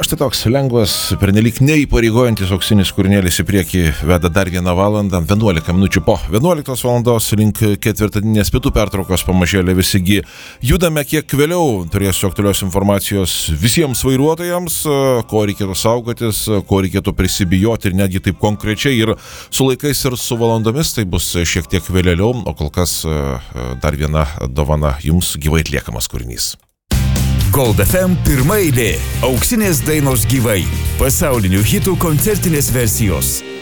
štai toks lengvas, pernelyg neįpareigojantis auksinis kūrinėlis į priekį veda dar 1 valandą, 11 minučių po 11 valandos link ketvirtadienės pietų pertraukos pamažėlė visigi judame kiek vėliau. Turėsiu aktualios informacijos visiems vairuotojams, ko reikėtų saugotis, ko reikėtų prisibijoti ir netgi taip konkrečiai ir su laikais ir su valandomis, tai bus šiek tiek vėliau, o kol kas dar viena dovana jums gyvai atliekamas kūrinys. Gold FM pirma eilė. Auksinės dainos gyvai. Pasaulinių hitų koncertinės versijos.